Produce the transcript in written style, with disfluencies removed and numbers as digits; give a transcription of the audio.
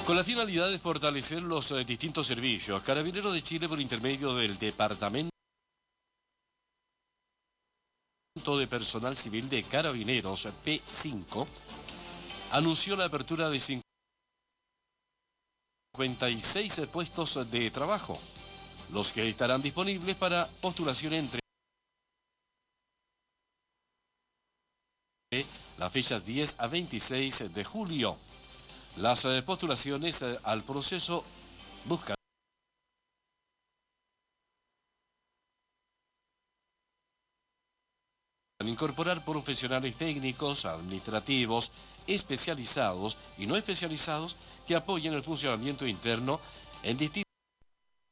Con la finalidad de fortalecer los distintos servicios, Carabineros de Chile, por intermedio del Departamento de Personal Civil de Carabineros P5, anunció la apertura de 56 puestos de trabajo, los que estarán disponibles para postulación entre las fechas 10 a 26 de julio. Las postulaciones al proceso buscan incorporar profesionales técnicos, administrativos, especializados y no especializados que apoyen el funcionamiento interno en distintos